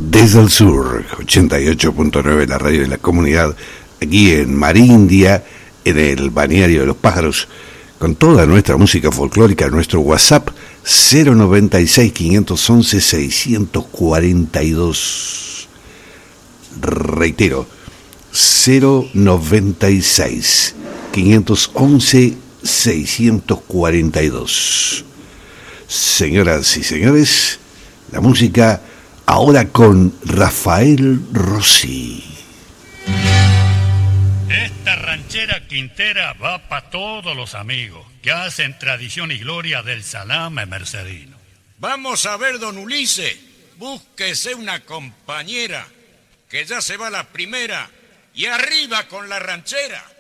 Desde el sur, 88.9, la radio de la comunidad, aquí en Marindia, en el balneario de los pájaros, con toda nuestra música folclórica, nuestro WhatsApp 096-511-642. Reitero, 096-511-642. Señoras y señores, la música ahora con Rafael Rossi. Esta ranchera quintera va para todos los amigos que hacen tradición y gloria del salame mercedino. Vamos a ver, don Ulises, búsquese una compañera, que ya se va la primera, y arriba con la ranchera.